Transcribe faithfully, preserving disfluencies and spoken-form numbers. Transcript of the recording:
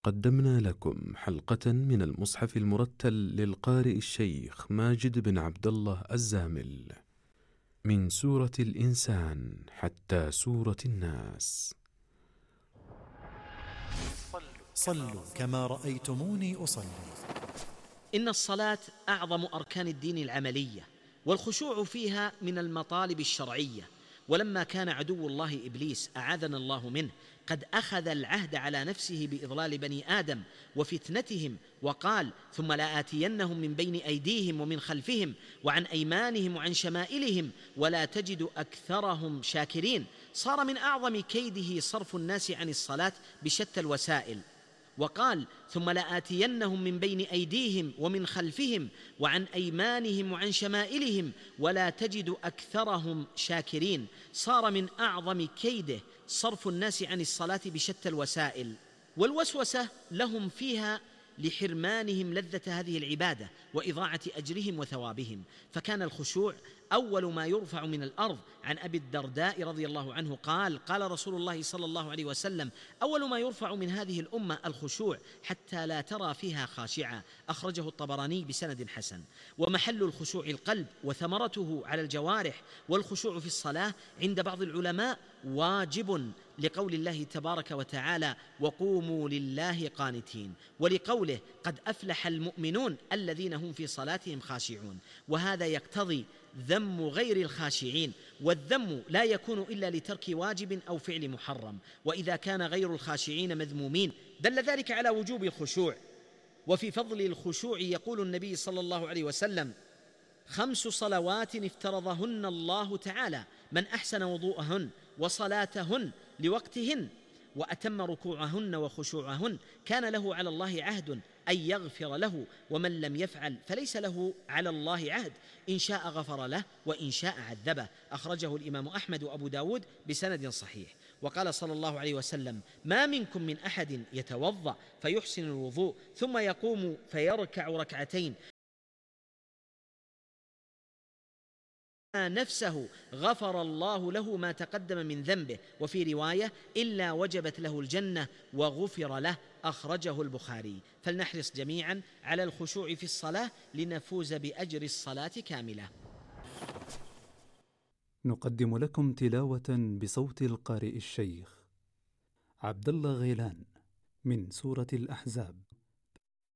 قدمنا لكم حلقة من المصحف المرتل للقارئ الشيخ ماجد بن عبد الله الزامل، من سورة الإنسان حتى سورة الناس. صلوا كما رأيتموني أصلي. إن الصلاة أعظم أركان الدين العملية، والخشوع فيها من المطالب الشرعية. ولما كان عدو الله إبليس أعاذنا الله منه قد أخذ العهد على نفسه بإضلال بني آدم وفتنتهم، وقال: ثم لآتينهم من بين أيديهم ومن خلفهم وعن أيمانهم وعن شمائلهم ولا تجد أكثرهم شاكرين. صار من أعظم كيده صرف الناس عن الصلاة بشتى الوسائل، وقال: ثم لآتينهم من بين أيديهم ومن خلفهم وعن أيمانهم وعن شمائلهم ولا تجد أكثرهم شاكرين. صار من أعظم كيده صرف الناس عن الصلاة بشتى الوسائل، والوسوسة لهم فيها لحرمانهم لذة هذه العبادة وإضاعة أجرهم وثوابهم. فكان الخشوع أول ما يرفع من الأرض. عن أبي الدرداء رضي الله عنه قال: قال رسول الله صلى الله عليه وسلم: أول ما يرفع من هذه الأمة الخشوع حتى لا ترى فيها خاشعة. أخرجه الطبراني بسند حسن. ومحل الخشوع القلب وثمرته على الجوارح. والخشوع في الصلاة عند بعض العلماء واجب، لقول الله تبارك وتعالى: وقوموا لله قانتين، ولقوله: قد أفلح المؤمنون الذين هم في صلاتهم خاشعون. وهذا يقتضي ذم غير الخاشعين، والذم لا يكون إلا لترك واجب أو فعل محرم. وإذا كان غير الخاشعين مذمومين دل ذلك على وجوب الخشوع. وفي فضل الخشوع يقول النبي صلى الله عليه وسلم: خمس صلوات افترضهن الله تعالى، من أحسن وضوءهن وصلاتهن لوقتهن وأتم ركوعهن وخشوعهن كان له على الله عهد أن يغفر له، ومن لم يفعل فليس له على الله عهد، إن شاء غفر له وإن شاء عذبه. أخرجه الإمام أحمد وأبو داود بسند صحيح. وقال صلى الله عليه وسلم: ما منكم من أحد يتوضأ فيحسن الوضوء ثم يقوم فيركع ركعتين نفسه غفر الله له ما تقدم من ذنبه. وفي رواية: إلا وجبت له الجنة وغفر له. أخرجه البخاري. فلنحرص جميعا على الخشوع في الصلاة لنفوز بأجر الصلاة كاملة. نقدم لكم تلاوة بصوت القارئ الشيخ عبد الله غيلان من سورة الأحزاب.